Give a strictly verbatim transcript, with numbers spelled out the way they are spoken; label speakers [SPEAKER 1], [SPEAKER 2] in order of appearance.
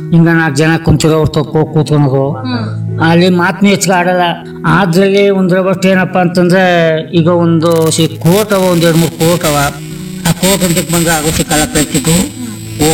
[SPEAKER 1] ಹಿಂಗ ನಾಲ್ಕು ಜನ ಕುಂತಿರೋ ಅವ್ರು ತಕ್ಕೋ ಕೂತ್ಕೊಳೋದು ಅಲ್ಲಿ ಮಾತನ್ನು ಹೆಚ್ಚಿಗೆ ಆಡಲ್ಲ. ಅದ್ರಲ್ಲಿ ಒಂದ್ರ ಬಸ್ಟ್ ಏನಪ್ಪ ಅಂತಂದ್ರೆ ಈಗ ಒಂದು ಸಿ ಕೋಟ್ ಅವ ಒಂದ್ ಎರಡು ಮೂರು ಕೋಟ್ ಅವ. ಆ ಕೋಟ್ ಅಂತಕ್ಕೆ ಬಂದ್ರೆ ಆಗೋ ಕಾಲ ಕಳ್ತಿದ್ದು